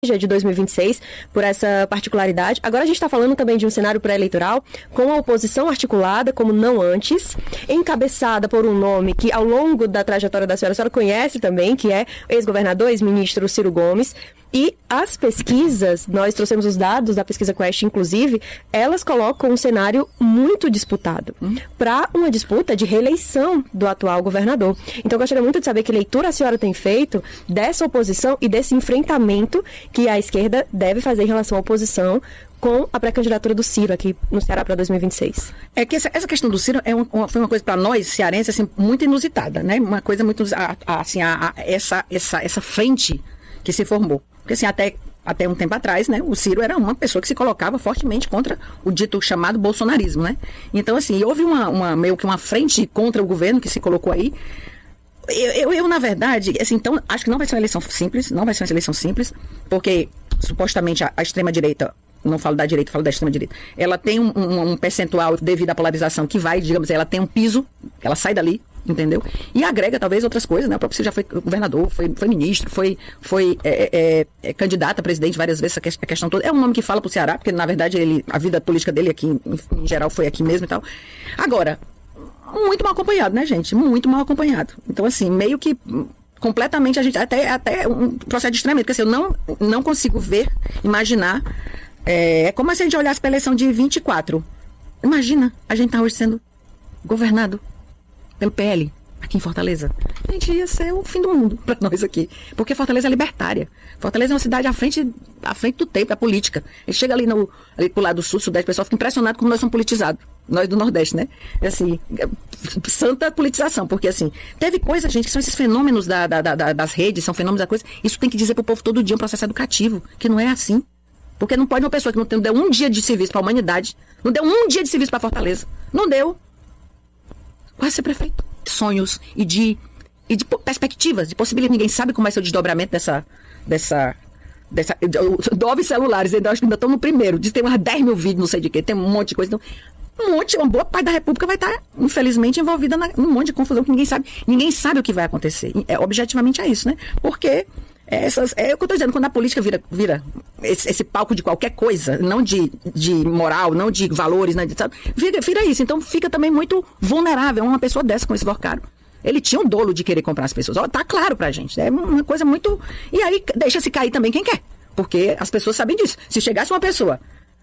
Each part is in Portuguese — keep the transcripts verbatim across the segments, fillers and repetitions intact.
de dois mil e vinte e seis, por essa particularidade. Agora a gente está falando também de um cenário pré-eleitoral com a oposição articulada, como não antes, encabeçada por um nome que ao longo da trajetória da senhora, a senhora conhece também, que é o ex-governador, ex-ministro Ciro Gomes. E as pesquisas, nós trouxemos os dados da pesquisa Quest, inclusive, elas colocam um cenário muito disputado hum. para uma disputa de reeleição do atual governador. Então, eu gostaria muito de saber que leitura a senhora tem feito dessa oposição e desse enfrentamento que a esquerda deve fazer em relação à oposição com a pré-candidatura do Ciro aqui no Ceará para dois mil e vinte e seis. É que essa, essa questão do Ciro é um, uma, foi uma coisa para nós, cearenses, assim, muito inusitada, né? Uma coisa muito, assim, a, a, essa, essa, essa frente que se formou. Porque assim, até, até um tempo atrás, né, o Ciro era uma pessoa que se colocava fortemente contra o dito chamado bolsonarismo, né? Então, assim, houve uma, uma, meio que uma frente contra o governo que se colocou aí. Eu, eu, eu, na verdade, assim, então, acho que não vai ser uma eleição simples, não vai ser uma eleição simples, porque, supostamente, a, a extrema-direita, não falo da direita, falo da extrema-direita, ela tem um, um, um percentual devido à polarização que vai, digamos, ela tem um piso, ela sai dali, entendeu? E agrega talvez outras coisas, né? O próprio Ciro já foi governador, foi, foi ministro, foi, foi é, é, é, candidato a presidente várias vezes, a questão toda. É um nome que fala pro Ceará, porque na verdade ele, a vida política dele aqui, em, em geral, foi aqui mesmo e tal. Agora, muito mal acompanhado, né, gente? Muito mal acompanhado. Então, assim, meio que completamente a gente, até, até um processo de estranhamento, porque assim, eu não, não consigo ver, imaginar, é, é como se a gente olhasse para a eleição de vinte e quatro. Imagina, a gente tá hoje sendo governado pelo P L, aqui em Fortaleza. A gente ia ser o fim do mundo para nós aqui. Porque Fortaleza é libertária. Fortaleza é uma cidade à frente, à frente do tempo, da política. A gente chega ali, no, ali pro lado sul, sudeste, o pessoal fica impressionado como nós somos politizados. Nós do Nordeste, né? Assim, santa politização. Porque, assim, teve coisa, gente, que são esses fenômenos da, da, da, das redes, são fenômenos da coisa. Isso tem que dizer pro povo todo dia, um processo educativo, que não é assim. Porque não pode uma pessoa que não, tem, não deu um dia de serviço para a humanidade, não deu um dia de serviço para Fortaleza. Não deu. Vai ser prefeito. Sonhos e de, e de perspectivas, de possibilidades. Ninguém sabe como vai ser o desdobramento dessa... dessa, dessa nove celulares, ainda acho que ainda estão no primeiro. Diz que tem umas dez mil vídeos, não sei de quê, tem um monte de coisa. Então, um monte, uma boa parte da República vai estar, infelizmente, envolvida na, num monte de confusão que ninguém sabe. Ninguém sabe o que vai acontecer. É, objetivamente é isso, né? Porque essas, é o que eu estou dizendo, quando a política vira, vira esse, esse palco de qualquer coisa, não de, de moral, não de valores, não de, sabe? Vira, vira isso. Então fica também muito vulnerável uma pessoa dessa com esse valor caro. Ele tinha um dolo de querer comprar as pessoas. Ó, tá claro pra gente. É uma coisa muito... E aí deixa-se cair também quem quer. Porque as pessoas sabem disso. Se chegasse uma pessoa,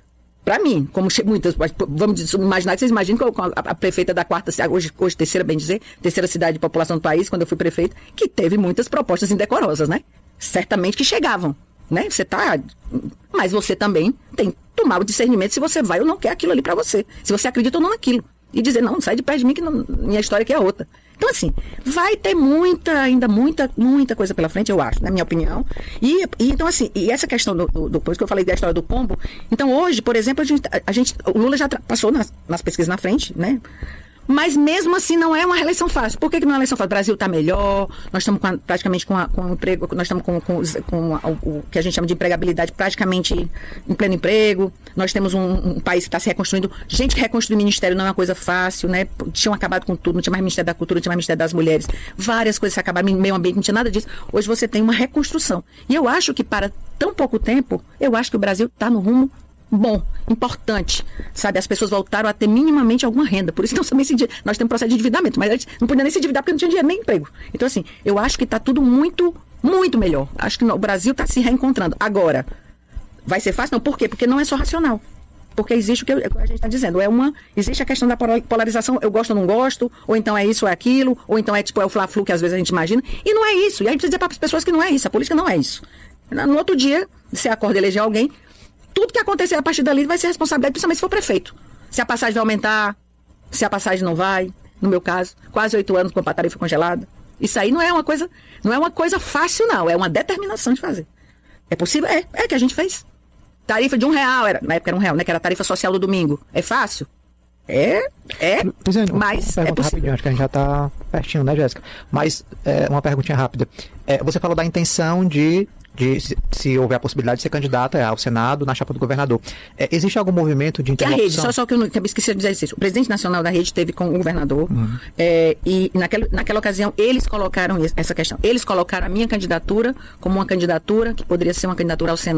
pra mim, como che... muitas, vamos imaginar que vocês imaginam que a, a prefeita da quarta, hoje, hoje terceira, bem dizer, terceira cidade de população do país, quando eu fui prefeita, que teve muitas propostas indecorosas, né? Certamente que chegavam, né? Você tá... Mas você também tem que tomar o discernimento se você vai ou não quer aquilo ali pra você. Se você acredita ou não naquilo. E dizer, não, sai de perto de mim que não, minha história aqui é outra. Então, assim, vai ter muita, ainda muita, muita coisa pela frente, eu acho, na minha opinião. E, e então, assim, e essa questão do, do, do, por isso que eu falei da história do pombo. Então, hoje, por exemplo, a gente, a gente o Lula já tra- passou nas, nas pesquisas na frente, né? Mas mesmo assim não é uma reeleição fácil. Por que, que não é uma eleição fácil? O Brasil está melhor, nós estamos com a, praticamente com, a, com o emprego, nós estamos com, com, com a, o, o que a gente chama de empregabilidade praticamente em pleno emprego. Nós temos um, um país que está se reconstruindo. Gente que reconstruir o ministério não é uma coisa fácil, né? Tinham acabado com tudo, não tinha mais Ministério da Cultura, não tinha mais Ministério das Mulheres. Várias coisas se acabaram, meio ambiente, não tinha nada disso. Hoje você tem uma reconstrução. E eu acho que para tão pouco tempo, eu acho que o Brasil está no rumo bom, importante, sabe? As pessoas voltaram a ter minimamente alguma renda, por isso que nós também se, nós temos um processo de endividamento, mas a gente não podia nem se endividar porque não tinha dinheiro nem emprego. Então, assim, eu acho que está tudo muito, muito melhor. Acho que o Brasil está se reencontrando. Agora, vai ser fácil? Não, por quê? Porque não é só racional. Porque existe o que a gente está dizendo, é uma, existe a questão da polarização, eu gosto ou não gosto, ou então é isso ou é aquilo, ou então é tipo, é o fla-flu que às vezes a gente imagina, e não é isso. E a gente precisa dizer para as pessoas que não é isso, a política não é isso. No outro dia, você acorda e eleger alguém, tudo que acontecer a partir dali vai ser responsabilidade, principalmente se for prefeito. Se a passagem vai aumentar, se a passagem não vai, no meu caso, quase oito anos com a tarifa congelada. Isso aí não é uma coisa, não é uma coisa fácil, não. É uma determinação de fazer. É possível? É. É que a gente fez. Tarifa de um real, era, na época era um real, né? Que era a tarifa social do domingo. É fácil? É, é, Presidente, mas uma é pergunta possível. rapidinho, acho que a gente já está pertinho, né, Jéssica? Mas, é, uma perguntinha rápida. É, você falou da intenção de de se, se houver a possibilidade de ser candidata ao Senado na chapa do governador. É, existe algum movimento de interlocução? Que a rede, só, só que eu, não, eu esqueci de dizer isso. O presidente nacional da rede teve com o governador uhum. é, e naquela, naquela ocasião eles colocaram essa questão. Eles colocaram a minha candidatura como uma candidatura que poderia ser uma candidatura ao Senado